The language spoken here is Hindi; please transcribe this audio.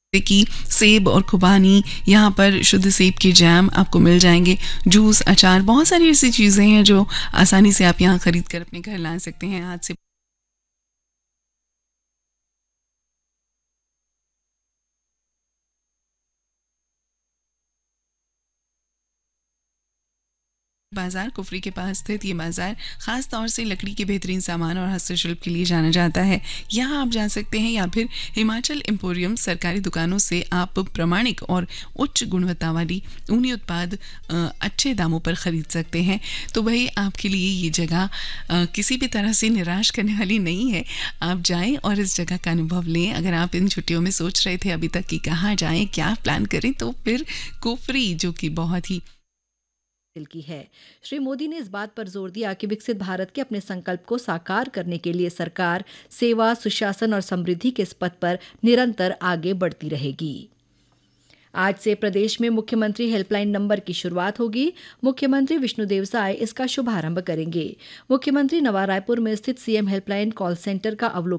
की सेब और खुबानी, यहाँ पर शुद्ध सेब के जैम आपको मिल जाएंगे, जूस, अचार, बहुत सारी ऐसी चीज़ें हैं जो आसानी से आप यहाँ खरीद कर अपने घर ला सकते हैं। हाथ से बाजार कुफरी के पास स्थित ये बाजार खास तौर से लकड़ी के बेहतरीन सामान और हस्तशिल्प के लिए जाना जाता है। यहाँ आप जा सकते हैं या फिर हिमाचल एम्पोरियम सरकारी दुकानों से आप प्रमाणिक और उच्च गुणवत्ता वाली ऊनी उत्पाद अच्छे दामों पर खरीद सकते हैं। तो भाई आपके लिए ये जगह किसी भी तरह से निराश करने वाली नहीं है। आप जाएं और इस जगह का अनुभव लें। अगर आप इन छुट्टियों में सोच रहे थे अभी तक कि कहाँ जाएं, क्या प्लान करें, तो फिर कुफरी, जो कि बहुत ही दिल की है। श्री मोदी ने इस बात पर जोर दिया कि विकसित भारत के अपने संकल्प को साकार करने के लिए सरकार सेवा, सुशासन और समृद्धि के इस पथ पर निरंतर आगे बढ़ती रहेगी। आज से प्रदेश में मुख्यमंत्री हेल्पलाइन नंबर की शुरुआत होगी। मुख्यमंत्री विष्णुदेव साय इसका शुभारंभ करेंगे। मुख्यमंत्री नवा रायपुर में स्थित सीएम हेल्पलाइन कॉल सेंटर का अवलोकन